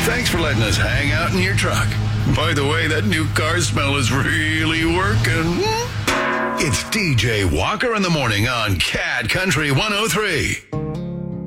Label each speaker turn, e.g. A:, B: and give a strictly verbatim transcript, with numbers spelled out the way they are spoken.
A: Thanks for letting us hang out in your truck. By the way, that new car smell is really working. It's D J Walker in the morning on Cat Country one oh three.